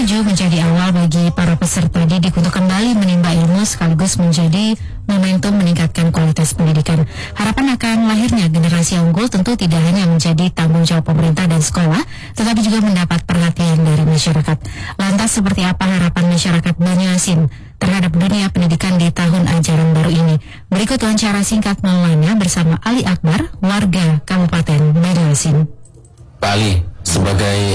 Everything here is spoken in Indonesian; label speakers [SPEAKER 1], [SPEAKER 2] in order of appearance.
[SPEAKER 1] 2007 menjadi awal bagi para peserta didik untuk kembali menimba ilmu sekaligus menjadi momentum meningkatkan kualitas pendidikan. Harapan akan lahirnya generasi unggul tentu tidak hanya menjadi tanggung jawab pemerintah dan sekolah, tetapi juga mendapat perhatian dari masyarakat. Lantas seperti apa harapan masyarakat Banyuasin terhadap dunia pendidikan di tahun ajaran baru ini? Berikut wawancara singkat Maulana bersama Ali Akbar, warga Kabupaten Banyuasin.
[SPEAKER 2] Pak Ali, sebagai